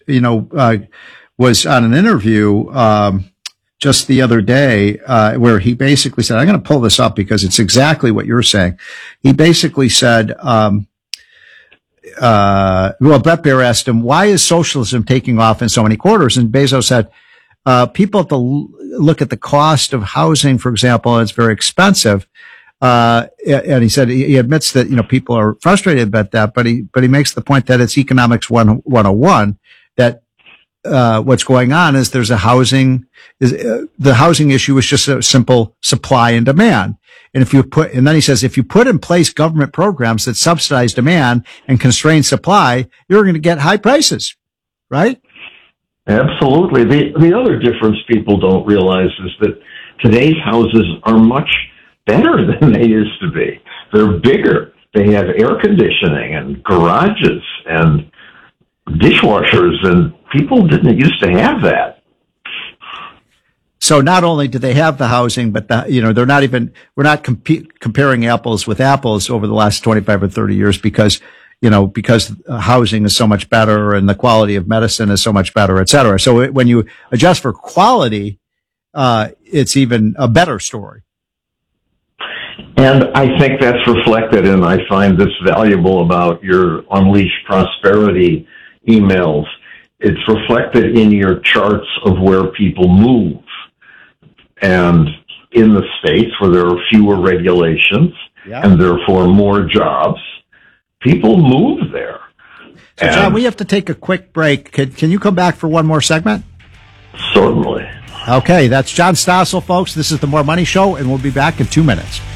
was on an interview, just the other day, where he basically said, I'm going to pull this up because it's exactly what you're saying. He basically said, Bret Baier asked him, why is socialism taking off in so many quarters? And Bezos said, people have to look at the cost of housing, for example, and it's very expensive. And he said he admits that, people are frustrated about that, but he makes the point that it's economics 101, that what's going on is the housing issue is just a simple supply and demand. And then he says, if you put in place government programs that subsidize demand and constrain supply, you're going to get high prices, right? Absolutely. The other difference people don't realize is that today's houses are much better than they used to be. They're bigger. They have air conditioning and garages and dishwashers, and people didn't used to have that. So not only do they have the housing, but we're not comparing apples with apples over the last 25 or 30 years because housing is so much better and the quality of medicine is so much better, et cetera. So when you adjust for quality, it's even a better story. And I think that's reflected, and I find this valuable about your Unleash Prosperity emails. It's reflected in your charts of where people move. And in the states where there are fewer regulations and therefore more jobs, people move there. So, John, we have to take a quick break. Can you come back for one more segment? Certainly. Okay, that's John Stossel, folks. This is the More Money Show, and we'll be back in 2 minutes.